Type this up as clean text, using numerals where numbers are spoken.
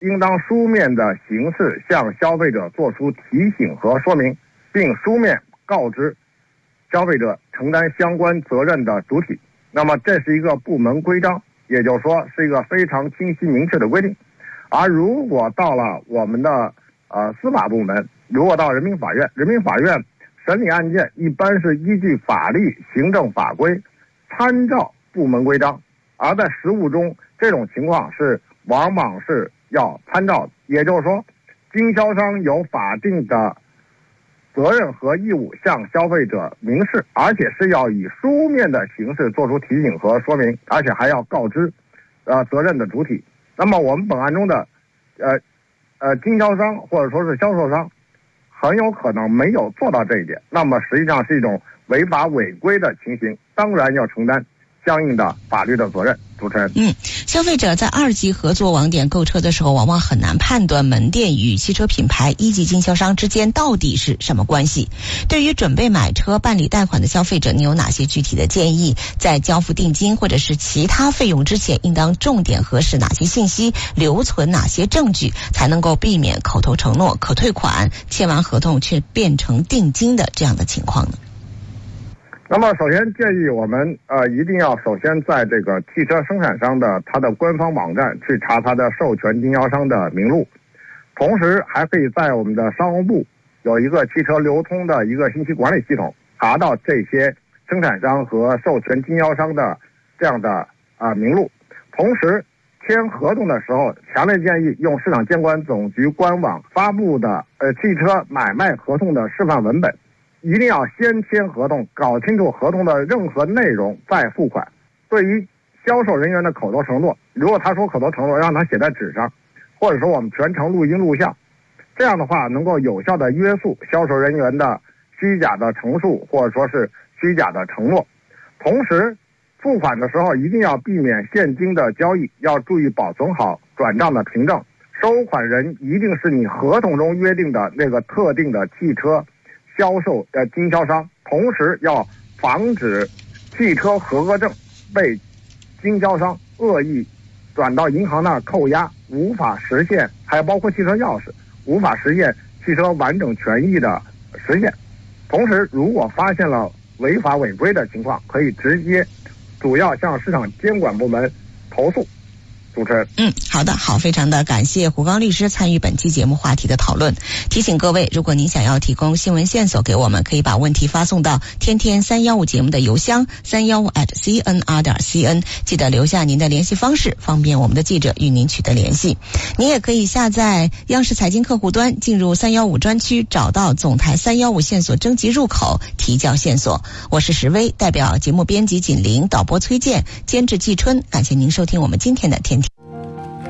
应当书面的形式向消费者做出提醒和说明，并书面告知消费者承担相关责任的主体。那么这是一个部门规章，也就是说是一个非常清晰明确的规定。而如果到了我们的司法部门，如果到人民法院，人民法院审理案件一般是依据法律、行政法规，参照部门规章。而在实务中，这种情况往往是要参照的，也就是说，经销商有法定的责任和义务向消费者明示，而且是要以书面的形式做出提醒和说明，而且还要告知责任的主体。那么我们本案中的经销商或者说是销售商很有可能没有做到这一点，那么实际上是一种违法违规的情形，当然要承担相应的法律的责任。主持人， 消费者在2级合作网点购车的时候，往往很难判断门店与汽车品牌1级经销商之间到底是什么关系。对于准备买车、办理贷款的消费者，你有哪些具体的建议？在交付定金或者是其他费用之前，应当重点核实哪些信息，留存哪些证据，才能够避免口头承诺可退款，签完合同却变成定金的这样的情况呢？ 那么首先建议我们一定要首先在这个汽车生产商的他的官方网站去查他的授权经销商的名录，同时还可以在我们的商务部有一个汽车流通的一个信息管理系统，查到这些生产商和授权经销商的这样的名录。同时签合同的时候，强烈建议用市场监管总局官网发布的汽车买卖合同的示范文本，一定要先签合同，搞清楚合同的任何内容再付款。对于销售人员的口头承诺，如果他说口头承诺，让他写在纸上，或者说我们全程录音录像，这样的话能够有效的约束销售人员的虚假的陈述或者说是虚假的承诺。同时付款的时候一定要避免现金的交易，要注意保存好转账的凭证，收款人一定是你合同中约定的那个特定的汽车销售的经销商。同时要防止汽车合格证被经销商恶意转到银行那儿扣押，无法实现，还有包括汽车钥匙，无法实现汽车完整权益的实现。同时如果发现了违法违规的情况，可以直接主要向市场监管部门投诉。主持人， 好的，好，非常的感谢胡刚律师参与本期节目话题的讨论。提醒各位，如果您想要提供新闻线索给我们，可以把问题发送到天天315节目的邮箱315@cnr.cn， 记得留下您的联系方式，方便我们的记者与您取得联系。您也可以下载央视财经客户端，进入315专区，找到总台315线索征集入口，提交线索。我是石薇，代表节目编辑锦玲，导播崔健，监制季春，感谢您收听我们今天的天